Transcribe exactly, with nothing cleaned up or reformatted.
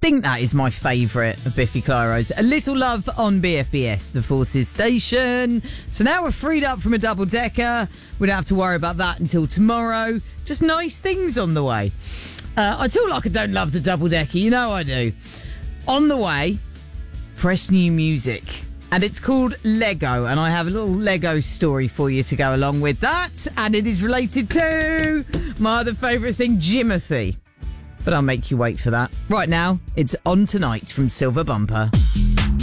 think that is my favourite of Biffy Clyro's. A Little Love on B F B S, the Forces station. So now we're freed up from a double-decker. We don't have to worry about that until tomorrow. Just nice things on the way. Uh, I talk like I don't love the double-decker. You know I do. On the way, fresh new music. And it's called Lego. And I have a little Lego story for you to go along with that. And it is related to my other favourite thing, Jimothy. But I'll make you wait for that. Right now, it's On Tonight from Silver Bumper.